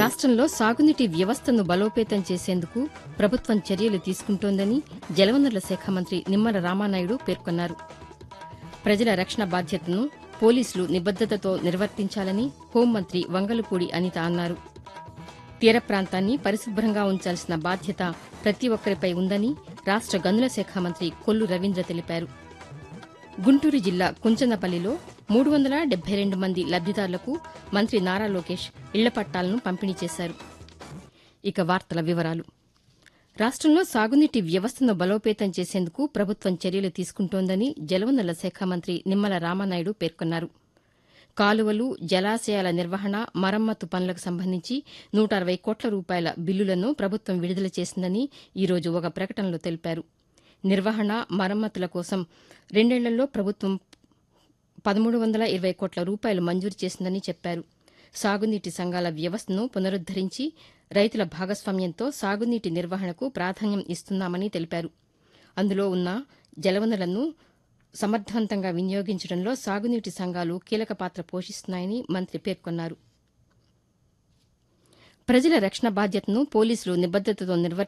రాష్ట్రంలో సాగునీటి వ్యవస్థను బలోపేతం చేసేందుకు ప్రభుత్వం చర్యలు తీసుకుంటోందని జలవనరుల శాఖ మంత్రి నిమ్మల రామానాయుడు పేర్కొన్నారు. ప్రజల రక్షణ బాధ్యతను పోలీసులు నిబద్దతతో నిర్వర్తించాలని హోంమంత్రి వంగలపూడి అనిత అన్నారు. తీర ప్రాంతాన్ని పరిశుభ్రంగా ఉంచాల్సిన బాధ్యత ప్రతి ఒక్కరిపై ఉందని రాష్ట గనుల శాఖ మంత్రి కొల్లు రవీంద్ర తెలిపారు. గుంటూరు జిల్లా కుంచనపల్లిలో 372 మంది లబ్దిదారులకు మంత్రి నారా లోకేష్ ఇళ్ల పట్టాలను పంపిణీ చేశారు. ఇక వార్తల వివరాలు. రాష్ట్రంలో సాగునీటి వ్యవస్థను బలోపేతం చేసేందుకు ప్రభుత్వం చర్యలు తీసుకుంటోందని జలవనరుల శాఖ మంత్రి నిమ్మల రామానాయుడు పేర్కొన్నారు. కాలువలు, జలాశయాల నిర్వహణ, మరమ్మతు పనులకు సంబంధించి 160 కోట్ల రూపాయల బిల్లులను ప్రభుత్వం విడుదల చేసిందని ఈరోజు ఒక ప్రకటనలో తెలిపారు. నిర్వహణ, మరమ్మతుల కోసం 2 ఏళ్లలో ప్రభుత్వం 1320 కోట్ల రూపాయలు మంజూరు చేసిందని చెప్పారు. సాగునీటి సంఘాల వ్యవస్థను పునరుద్దరించి రైతుల భాగస్వామ్యంతో సాగునీటి నిర్వహణకు ప్రాధాన్యం ఇస్తున్నామని తెలిపారు. అందులో ఉన్న జలవనరులను సమర్థవంతంగా వినియోగించడంలో సాగునీటి సంఘాలు కీలక పాత్ర పోషిస్తున్నాయని మంత్రి పేర్కొన్నారు. ప్రజల రక్షణ బాధ్యతను పోలీసులు నిబద్దతతో